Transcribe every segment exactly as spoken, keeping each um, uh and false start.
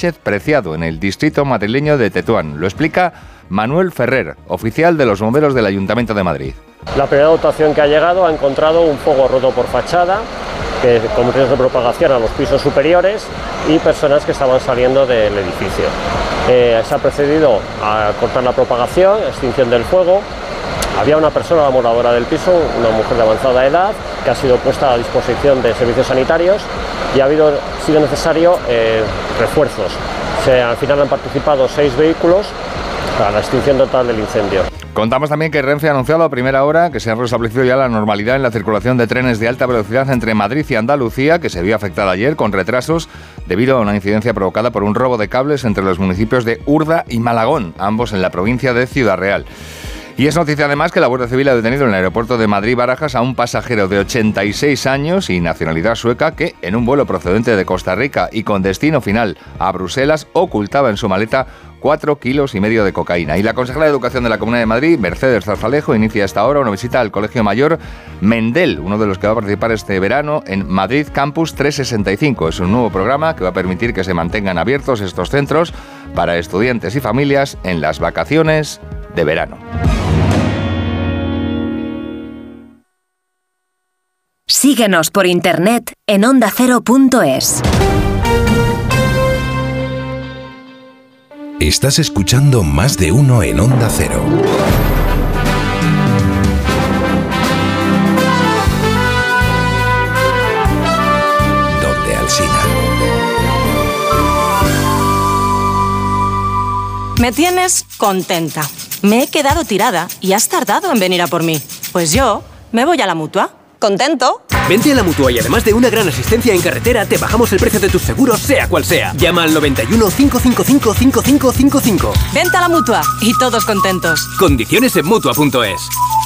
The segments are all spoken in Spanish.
Sánchez Preciado, en el distrito madrileño de Tetuán. Lo explica Manuel Ferrer, oficial de los bomberos del Ayuntamiento de Madrid. La primera dotación que ha llegado ha encontrado un fuego roto por fachada, que con riesgo de propagación a los pisos superiores, y personas que estaban saliendo del edificio. Eh, se ha procedido a cortar la propagación, extinción del fuego. Había una persona, la moradora del piso, una mujer de avanzada edad, que ha sido puesta a disposición de servicios sanitarios y ha habido, sido necesario eh, refuerzos. Se, al final han participado seis vehículos para la extinción total del incendio. Contamos también que Renfe ha anunciado a primera hora que se ha restablecido ya la normalidad en la circulación de trenes de alta velocidad entre Madrid y Andalucía, que se vio afectada ayer con retrasos debido a una incidencia provocada por un robo de cables entre los municipios de Urda y Malagón, ambos en la provincia de Ciudad Real. Y es noticia además que la Guardia Civil ha detenido en el aeropuerto de Madrid-Barajas a un pasajero de ochenta y seis años y nacionalidad sueca que, en un vuelo procedente de Costa Rica y con destino final a Bruselas, ocultaba en su maleta cuatro kilos y medio de cocaína. Y la consejera de Educación de la Comunidad de Madrid, Mercedes Zarzalejo, inicia hasta ahora una visita al Colegio Mayor Mendel, uno de los que va a participar este verano en Madrid Campus trescientos sesenta y cinco. Es un nuevo programa que va a permitir que se mantengan abiertos estos centros para estudiantes y familias en las vacaciones de verano. Síguenos por internet en onda cero punto es. Estás escuchando Más de Uno en Onda Cero. Donde Alsina. Me tienes contenta. Me he quedado tirada y has tardado en venir a por mí. Pues yo me voy a la Mutua. ¿Contento? Vente a la Mutua y además de una gran asistencia en carretera, te bajamos el precio de tus seguros, sea cual sea. Llama al noventa y uno, cinco cinco cinco, cinco cinco cinco cinco. Vente a la Mutua y todos contentos. Condiciones en Mutua punto es.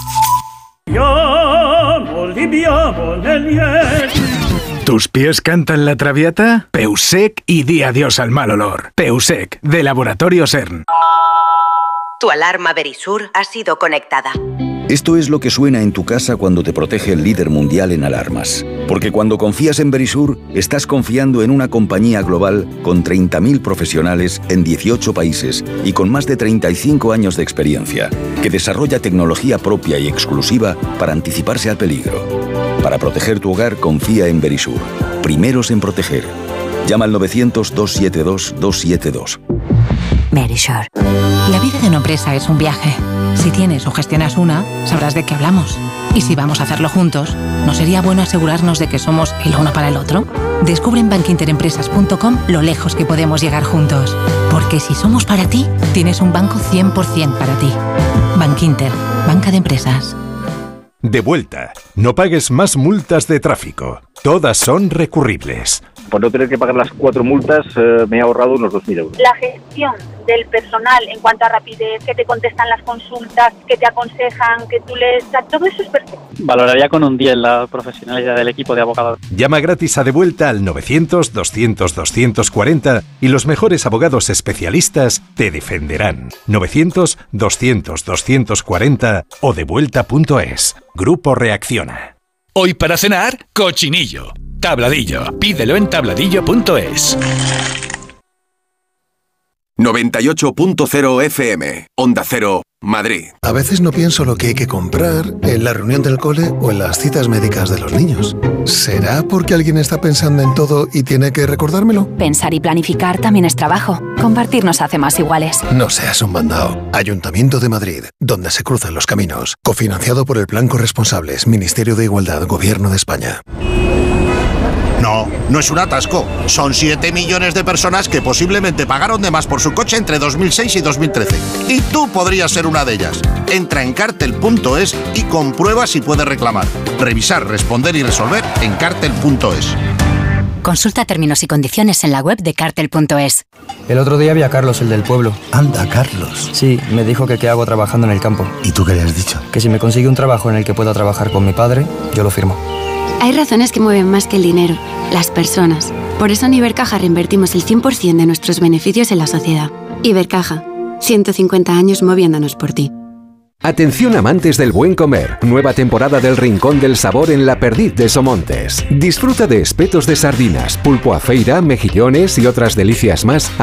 ¿Tus pies cantan la Traviata? Peusec y di adiós al mal olor. Peusec, de Laboratorio CERN. Tu alarma Verisur ha sido conectada. Esto es lo que suena en tu casa cuando te protege el líder mundial en alarmas. Porque cuando confías en Verisur, estás confiando en una compañía global con treinta mil profesionales en dieciocho países y con más de treinta y cinco años de experiencia, que desarrolla tecnología propia y exclusiva para anticiparse al peligro. Para proteger tu hogar, confía en Verisur. Primeros en proteger. Llama al novecientos, doscientos setenta y dos, doscientos setenta y dos. Verisur. La vida de una empresa es un viaje. Si tienes o gestionas una, sabrás de qué hablamos. Y si vamos a hacerlo juntos, ¿no sería bueno asegurarnos de que somos el uno para el otro? Descubre en bankinterempresas punto com lo lejos que podemos llegar juntos. Porque si somos para ti, tienes un banco cien por ciento para ti. Bankinter, banca de empresas. De vuelta. No pagues más multas de tráfico. Todas son recurribles. Por no tener que pagar las cuatro multas, eh, me he ahorrado unos dos mil euros. La gestión del personal en cuanto a rapidez, que te contestan las consultas, que te aconsejan, que tú les... Todo eso es perfecto. Valoraría con un diez la profesionalidad del equipo de abogados. Llama gratis a De Vuelta al novecientos, doscientos, doscientos cuarenta y los mejores abogados especialistas te defenderán. novecientos, doscientos, doscientos cuarenta o devuelta punto es. Grupo Reacciona. Hoy para cenar, cochinillo. Tabladillo. Pídelo en tabladillo punto es. noventa y ocho punto cero F M. Onda Cero, Madrid. A veces no pienso lo que hay que comprar en la reunión del cole o en las citas médicas de los niños. ¿Será porque alguien está pensando en todo y tiene que recordármelo? Pensar y planificar también es trabajo. Compartir nos hace más iguales. No seas un mandao. Ayuntamiento de Madrid, donde se cruzan los caminos. Cofinanciado por el Plan Corresponsables, Ministerio de Igualdad, Gobierno de España. No, no es un atasco. Son siete millones de personas que posiblemente pagaron de más por su coche entre dos mil seis y dos mil trece. Y tú podrías ser una de ellas. Entra en cartel punto es y comprueba si puedes reclamar. Revisar, responder y resolver en cartel punto es. Consulta términos y condiciones en la web de cartel punto es. El otro día vi a Carlos, el del pueblo. Anda, Carlos. Sí, me dijo que qué hago trabajando en el campo. ¿Y tú qué le has dicho? Que si me consigue un trabajo en el que pueda trabajar con mi padre, yo lo firmo. Hay razones que mueven más que el dinero, las personas. Por eso en Ibercaja reinvertimos el cien por ciento de nuestros beneficios en la sociedad. Ibercaja, ciento cincuenta años moviéndonos por ti. Atención amantes del buen comer, nueva temporada del Rincón del Sabor en La Perdiz de Somontes. Disfruta de espetos de sardinas, pulpo a feira, mejillones y otras delicias más